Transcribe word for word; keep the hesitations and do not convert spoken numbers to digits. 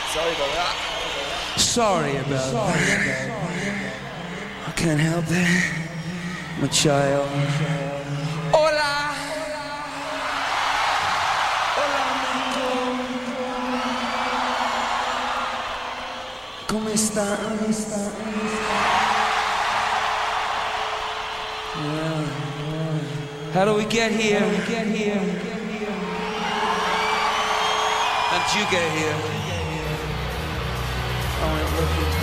Sorry about that. Sorry about that. I can't help that, my child. Hola. Hola, amigo. ¿Cómo está? Yeah. How do we get here? How do we get here? How did you get here? I went looking.